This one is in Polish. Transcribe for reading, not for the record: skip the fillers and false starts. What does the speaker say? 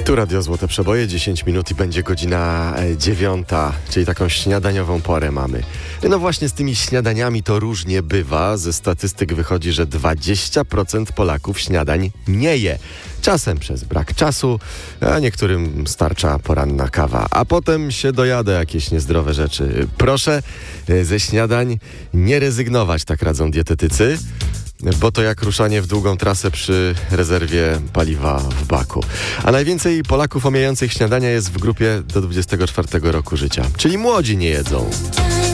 Tu Radio Złote Przeboje, 10 minut i będzie godzina 9, czyli taką śniadaniową porę mamy. No właśnie z tymi śniadaniami to różnie bywa. Ze statystyk wychodzi, że 20% Polaków śniadań nie je. Czasem przez brak czasu, a niektórym starcza poranna kawa. A potem się dojada jakieś niezdrowe rzeczy. Proszę ze śniadań nie rezygnować, tak radzą dietetycy. Bo to jak ruszanie w długą trasę przy rezerwie paliwa w baku. A najwięcej Polaków omijających śniadania jest w grupie do 24 roku życia. Czyli młodzi nie jedzą.